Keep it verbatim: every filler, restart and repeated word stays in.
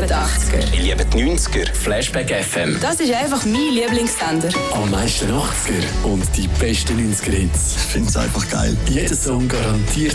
die achtziger. Ich liebe die neunziger. Flashback F M. Das ist einfach mein Lieblingssender. Am meisten achtziger und die besten neunziger Hits. Ich finde es einfach geil. Jeder Song garantiert